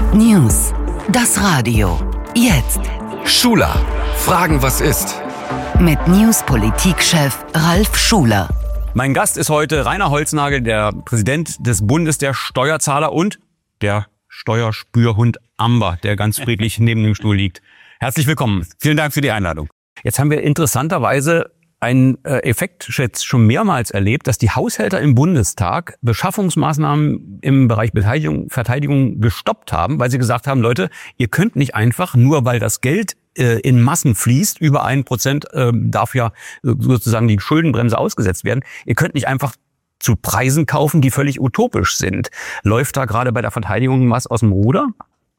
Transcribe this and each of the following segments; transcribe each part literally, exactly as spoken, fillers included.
News. Das Radio. Jetzt. Schuler. Fragen, was ist? Mit News-Politikchef Ralf Schuler. Mein Gast ist heute Rainer Holznagel, der Präsident des Bundes der Steuerzahler und der Steuerspürhund Amber, der ganz friedlich neben dem Stuhl liegt. Herzlich willkommen. Vielen Dank für die Einladung. Jetzt haben wir interessanterweise einen Effekt jetzt schon mehrmals erlebt, dass die Haushälter im Bundestag Beschaffungsmaßnahmen im Bereich Verteidigung, Verteidigung gestoppt haben, weil sie gesagt haben, Leute, ihr könnt nicht einfach, nur weil das Geld äh, in Massen fließt, über ein Prozent äh, darf ja sozusagen die Schuldenbremse ausgesetzt werden, ihr könnt nicht einfach zu Preisen kaufen, die völlig utopisch sind. Läuft da gerade bei der Verteidigung was aus dem Ruder?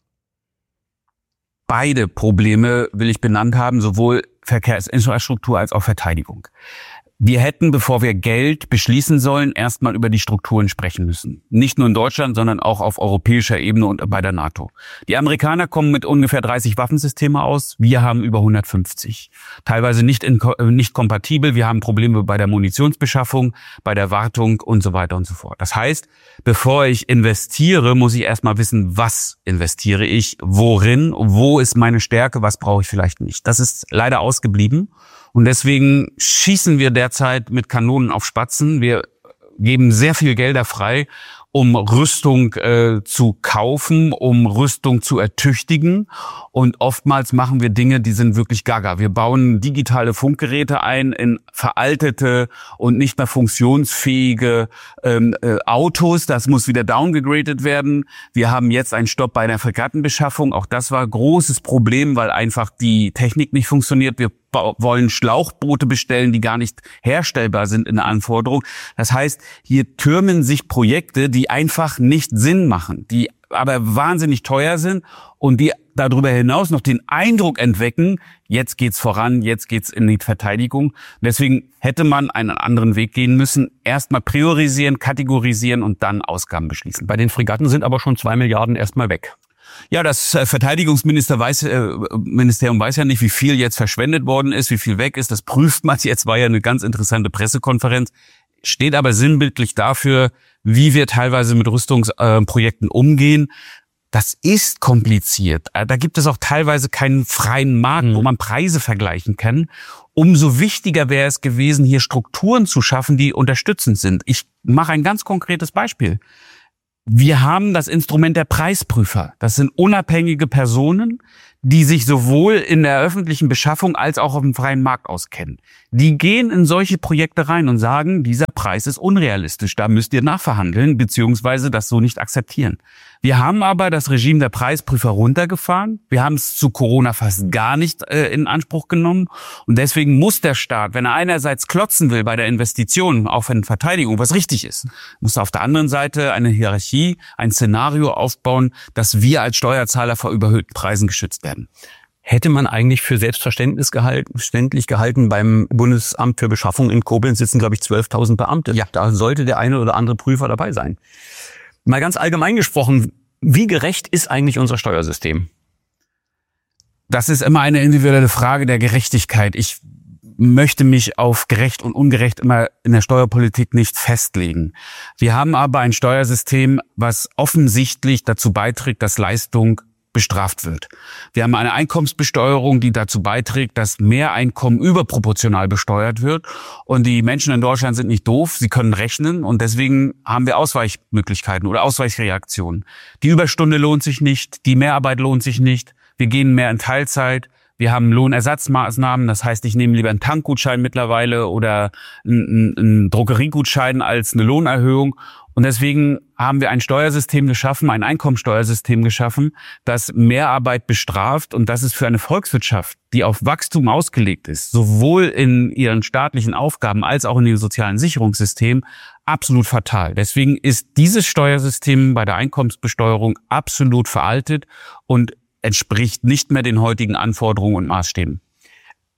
Beide Probleme will ich benannt haben, sowohl Verkehrsinfrastruktur als auch Verteidigung. Wir hätten, bevor wir Geld beschließen sollen, erstmal über die Strukturen sprechen müssen. Nicht nur in Deutschland, sondern auch auf europäischer Ebene und bei der NATO. Die Amerikaner kommen mit ungefähr dreißig Waffensysteme aus. Wir haben über hundertfünfzig. Teilweise nicht, in, nicht kompatibel. Wir haben Probleme bei der Munitionsbeschaffung, bei der Wartung und so weiter und so fort. Das heißt, bevor ich investiere, muss ich erstmal wissen, was investiere ich, worin, wo ist meine Stärke, was brauche ich vielleicht nicht. Das ist leider ausgeblieben. Und deswegen schießen wir derzeit mit Kanonen auf Spatzen. Wir geben sehr viel Gelder frei, um Rüstung äh, zu kaufen, um Rüstung zu ertüchtigen. Und oftmals machen wir Dinge, die sind wirklich gaga. Wir bauen digitale Funkgeräte ein in veraltete und nicht mehr funktionsfähige ähm, äh, Autos. Das muss wieder downgegradet werden. Wir haben jetzt einen Stopp bei der Fregattenbeschaffung. Auch das war ein großes Problem, weil einfach die Technik nicht funktioniert. Wir wollen Schlauchboote bestellen, die gar nicht herstellbar sind in der Anforderung. Das heißt, hier türmen sich Projekte, die einfach nicht Sinn machen, die aber wahnsinnig teuer sind und die darüber hinaus noch den Eindruck entwecken, jetzt geht's voran, jetzt geht's in die Verteidigung. Deswegen hätte man einen anderen Weg gehen müssen. Erstmal priorisieren, kategorisieren und dann Ausgaben beschließen. Bei den Fregatten sind aber schon zwei Milliarden erstmal weg. Ja, das Verteidigungsminister weiß, äh, Ministerium weiß ja nicht, wie viel jetzt verschwendet worden ist, wie viel weg ist. Das prüft man jetzt. War ja eine ganz interessante Pressekonferenz. Steht aber sinnbildlich dafür, wie wir teilweise mit Rüstungsprojekten äh, umgehen. Das ist kompliziert. Da gibt es auch teilweise keinen freien Markt, wo man Preise vergleichen kann. Umso wichtiger wäre es gewesen, hier Strukturen zu schaffen, die unterstützend sind. Ich mache ein ganz konkretes Beispiel. Wir haben das Instrument der Preisprüfer. Das sind unabhängige Personen, die sich sowohl in der öffentlichen Beschaffung als auch auf dem freien Markt auskennen. Die gehen in solche Projekte rein und sagen, dieser Preis ist unrealistisch, da müsst ihr nachverhandeln, beziehungsweise das so nicht akzeptieren. Wir haben aber das Regime der Preisprüfer runtergefahren. Wir haben es zu Corona fast gar nicht äh, in Anspruch genommen. Und deswegen muss der Staat, wenn er einerseits klotzen will bei der Investition, auch in Verteidigung, was richtig ist, muss er auf der anderen Seite eine Hierarchie, ein Szenario aufbauen, dass wir als Steuerzahler vor überhöhten Preisen geschützt werden. Hätte man eigentlich für selbstverständlich gehalten, verständlich gehalten, beim Bundesamt für Beschaffung in Koblenz sitzen, glaube ich, zwölftausend Beamte. Ja, da sollte der eine oder andere Prüfer dabei sein. Mal ganz allgemein gesprochen, wie gerecht ist eigentlich unser Steuersystem? Das ist immer eine individuelle Frage der Gerechtigkeit. Ich möchte mich auf gerecht und ungerecht immer in der Steuerpolitik nicht festlegen. Wir haben aber ein Steuersystem, was offensichtlich dazu beiträgt, dass Leistung bestraft wird. Wir haben eine Einkommensbesteuerung, die dazu beiträgt, dass mehr Einkommen überproportional besteuert wird. Und die Menschen in Deutschland sind nicht doof, sie können rechnen und deswegen haben wir Ausweichmöglichkeiten oder Ausweichreaktionen. Die Überstunde lohnt sich nicht, die Mehrarbeit lohnt sich nicht, wir gehen mehr in Teilzeit. Wir haben Lohnersatzmaßnahmen, das heißt, ich nehme lieber einen Tankgutschein mittlerweile oder einen, einen Drogeriegutschein als eine Lohnerhöhung. Und deswegen haben wir ein Steuersystem geschaffen, ein Einkommensteuersystem geschaffen, das Mehrarbeit bestraft. Und das ist für eine Volkswirtschaft, die auf Wachstum ausgelegt ist, sowohl in ihren staatlichen Aufgaben als auch in den sozialen Sicherungssystemen, absolut fatal. Deswegen ist dieses Steuersystem bei der Einkommensbesteuerung absolut veraltet und entspricht nicht mehr den heutigen Anforderungen und Maßstäben.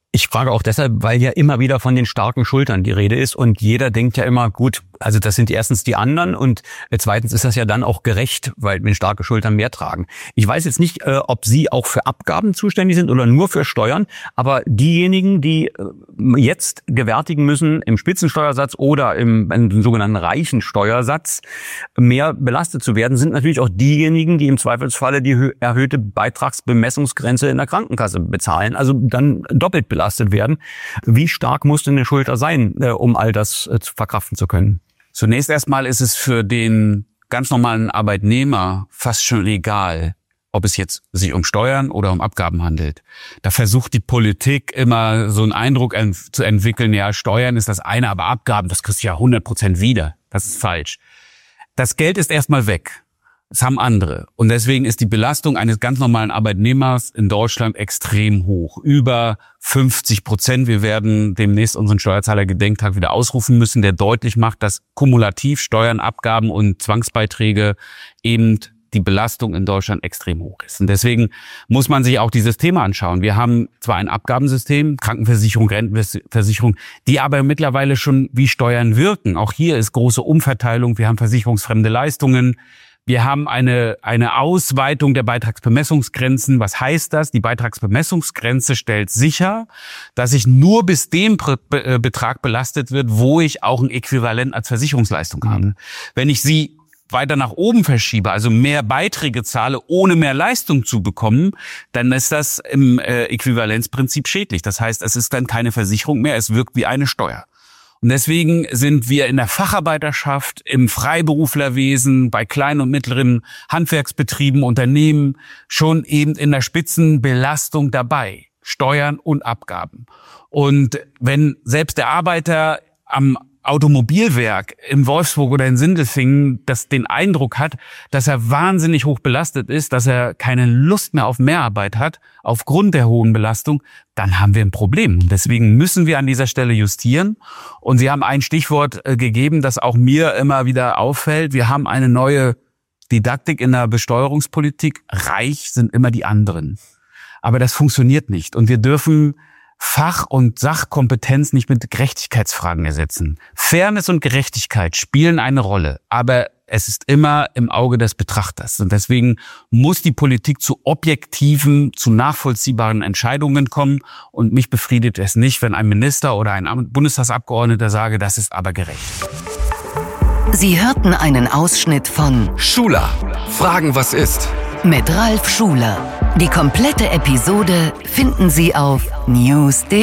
Ich frage auch deshalb, weil ja immer wieder von den starken Schultern die Rede ist und jeder denkt ja immer, gut, also das sind erstens die anderen und zweitens ist das ja dann auch gerecht, weil wenn starke Schultern mehr tragen. Ich weiß jetzt nicht, äh, ob Sie auch für Abgaben zuständig sind oder nur für Steuern, aber diejenigen, die äh, jetzt gewärtigen müssen im Spitzensteuersatz oder im, im sogenannten reichen Steuersatz mehr belastet zu werden, sind natürlich auch diejenigen, die im Zweifelsfalle die hö- erhöhte Beitragsbemessungsgrenze in der Krankenkasse bezahlen, also dann doppelt belastet werden. Wie stark muss denn eine Schulter sein, äh, um all das äh, verkraften zu können? Zunächst erstmal ist es für den ganz normalen Arbeitnehmer fast schon egal, ob es jetzt sich um Steuern oder um Abgaben handelt. Da versucht die Politik immer so einen Eindruck ent- zu entwickeln, ja, Steuern ist das eine, aber Abgaben, das kriegst du ja hundert Prozent wieder. Das ist falsch. Das Geld ist erstmal weg. Das haben andere. Und deswegen ist die Belastung eines ganz normalen Arbeitnehmers in Deutschland extrem hoch. Über fünfzig Prozent. Wir werden demnächst unseren Steuerzahler-Gedenktag wieder ausrufen müssen, der deutlich macht, dass kumulativ Steuern, Abgaben und Zwangsbeiträge eben die Belastung in Deutschland extrem hoch ist. Und deswegen muss man sich auch dieses Thema anschauen. Wir haben zwar ein Abgabensystem, Krankenversicherung, Rentenversicherung, die aber mittlerweile schon wie Steuern wirken. Auch hier ist große Umverteilung. Wir haben versicherungsfremde Leistungen. Wir haben eine, eine Ausweitung der Beitragsbemessungsgrenzen. Was heißt das? Die Beitragsbemessungsgrenze stellt sicher, dass ich nur bis dem Betrag belastet wird, wo ich auch ein Äquivalent als Versicherungsleistung habe. Mhm. Wenn ich sie weiter nach oben verschiebe, also mehr Beiträge zahle, ohne mehr Leistung zu bekommen, dann ist das im äh, Äquivalenzprinzip schädlich. Das heißt, es ist dann keine Versicherung mehr, es wirkt wie eine Steuer. Und deswegen sind wir in der Facharbeiterschaft, im Freiberuflerwesen, bei kleinen und mittleren Handwerksbetrieben, Unternehmen schon eben in der Spitzenbelastung dabei. Steuern und Abgaben. Und wenn selbst der Arbeiter am Automobilwerk in Wolfsburg oder in Sindelfingen das den Eindruck hat, dass er wahnsinnig hoch belastet ist, dass er keine Lust mehr auf Mehrarbeit hat, aufgrund der hohen Belastung, dann haben wir ein Problem. Und deswegen müssen wir an dieser Stelle justieren. Und Sie haben ein Stichwort äh, gegeben, das auch mir immer wieder auffällt. Wir haben eine neue Didaktik in der Besteuerungspolitik. Reich sind immer die anderen. Aber das funktioniert nicht. Und wir dürfen Fach- und Sachkompetenz nicht mit Gerechtigkeitsfragen ersetzen. Fairness und Gerechtigkeit spielen eine Rolle, aber es ist immer im Auge des Betrachters. Und deswegen muss die Politik zu objektiven, zu nachvollziehbaren Entscheidungen kommen. Und mich befriedigt es nicht, wenn ein Minister oder ein Bundestagsabgeordneter sage, das ist aber gerecht. Sie hörten einen Ausschnitt von Schula. Fragen, was ist? Mit Ralf Schuler. Die komplette Episode finden Sie auf news punkt de.